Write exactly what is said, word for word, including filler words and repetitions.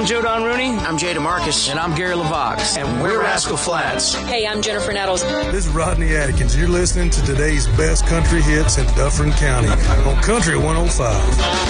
Joe Don Rooney. I'm Jay DeMarcus. And I'm Gary LaVox. And we're Rascal Flatts. Hey, I'm Jennifer Nettles. This is Rodney Atkins. You're listening to today's best country hits in Dufferin County on Country one oh five.